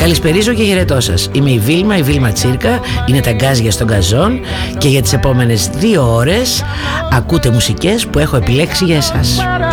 Καλησπερίζω και χαιρετώ σας. Είμαι η Βίλμα Τσίρκα, είναι τα γκάζια στον γκαζόν και για τις επόμενες 2 ώρες ακούτε μουσικές που έχω επιλέξει για εσάς.